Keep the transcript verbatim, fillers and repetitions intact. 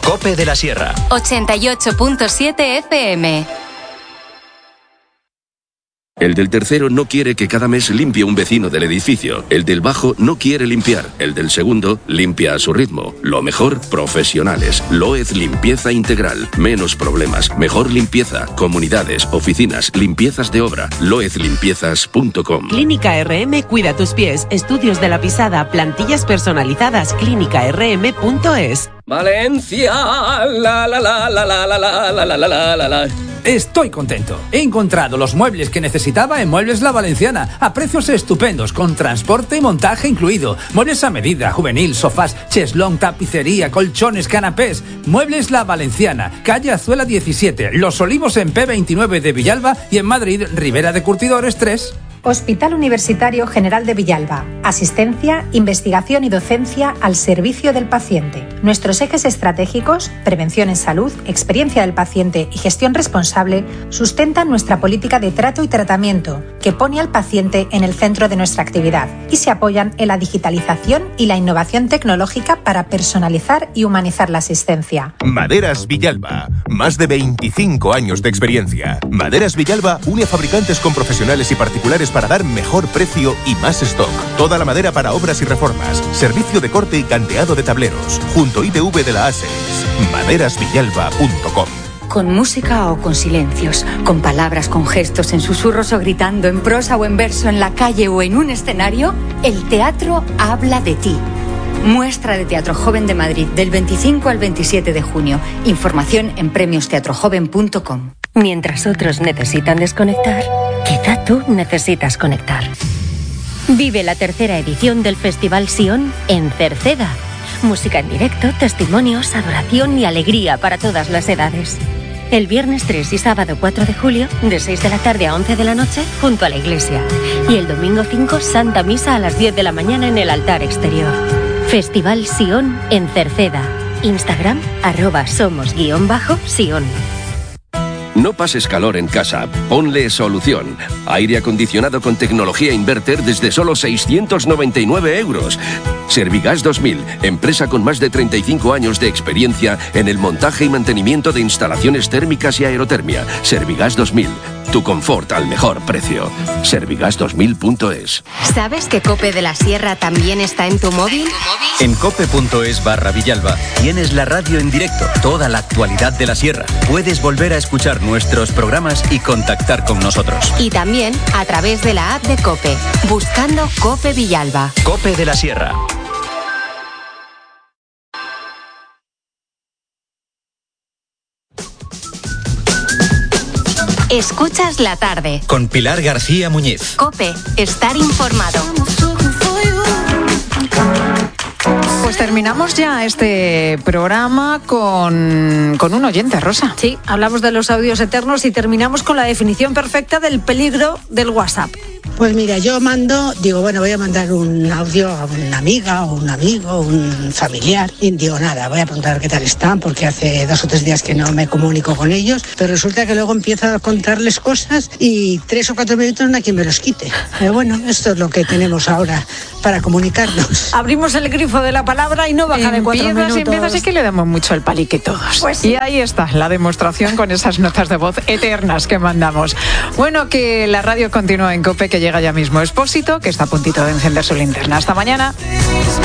COPE de la Sierra. ochenta y ocho punto siete F M. El del tercero no quiere que cada mes limpie un vecino del edificio. El del bajo no quiere limpiar. El del segundo limpia a su ritmo. Lo mejor, profesionales. Loez Limpieza Integral. Menos problemas, mejor limpieza. Comunidades, oficinas, limpiezas de obra. loez limpiezas punto com. Clínica R M cuida tus pies. Estudios de la pisada, plantillas personalizadas. clínica r m punto es. Valencia, la la la la la la la la la la la la. Estoy contento. He encontrado los muebles que necesitaba en Muebles La Valenciana, a precios estupendos, con transporte y montaje incluido. Muebles a medida, juvenil, sofás, cheslón, tapicería, colchones, canapés. Muebles La Valenciana, calle Azuela diecisiete, Los Olivos en P veintinueve de Villalba y en Madrid, Ribera de Curtidores tres. Hospital Universitario General de Villalba. Asistencia, investigación y docencia al servicio del paciente. Nuestros ejes estratégicos, prevención en salud, experiencia del paciente y gestión responsable, sustentan nuestra política de trato y tratamiento, que pone al paciente en el centro de nuestra actividad, y se apoyan en la digitalización y la innovación tecnológica para personalizar y humanizar la asistencia. Maderas Villalba. Más de veinticinco años de experiencia. Maderas Villalba une a fabricantes con profesionales y particulares para dar mejor precio y más stock. Toda la madera para obras y reformas. Servicio de corte y canteado de tableros. Junto I T V de la A S E S. maderas villalba punto com. Con música o con silencios, con palabras, con gestos, en susurros o gritando, en prosa o en verso, en la calle o en un escenario, el teatro habla de ti. Muestra de Teatro Joven de Madrid, del veinticinco al veintisiete de junio. Información en premios teatro joven punto com. Mientras otros necesitan desconectar, quizá tú necesitas conectar. Vive la tercera edición del Festival Sion en Cerceda. Música en directo, testimonios, adoración y alegría para todas las edades. El viernes tres y sábado cuatro de julio, de seis de la tarde a once de la noche, junto a la iglesia. Y el domingo cinco, Santa Misa a las diez de la mañana en el altar exterior. Festival Sion en Cerceda. Instagram, arroba somos guión bajo Sion. No pases calor en casa, ponle solución. Aire acondicionado con tecnología inverter desde solo seiscientos noventa y nueve euros. Servigas dos mil, empresa con más de treinta y cinco años de experiencia en el montaje y mantenimiento de instalaciones térmicas y aerotermia. Servigas dos mil, tu confort al mejor precio. Servigas dos mil punto es. ¿Sabes que COPE de la Sierra también está en tu móvil? En cope punto es barra Villalba tienes la radio en directo, toda la actualidad de la Sierra. Puedes volver a escuchar nuestros programas y contactar con nosotros. Y también a través de la app de COPE, buscando COPE Villalba. COPE de la Sierra. Escuchas la tarde. Con Pilar García Muñiz. COPE, estar informado. Pues terminamos ya este programa con, con un oyente, Rosa. Sí, hablamos de los audios eternos y terminamos con la definición perfecta del peligro del WhatsApp. Pues mira, yo mando, digo, bueno, voy a mandar un audio a una amiga o un amigo, un familiar, y digo, nada, voy a preguntar qué tal están, porque hace dos o tres días que no me comunico con ellos, pero resulta que luego empiezo a contarles cosas y tres o cuatro minutos no hay quien me los quite. Pero bueno, esto es lo que tenemos ahora para comunicarnos. Abrimos el grifo de la palabra y no baja de cuatro minutos. Y empiezas y que le damos mucho el palique todos. Pues sí. Y ahí está la demostración con esas notas de voz eternas que mandamos. Bueno, que la radio continúa en COPE, que llega ya mismo Expósito, que está a puntito de encender su linterna. Hasta mañana.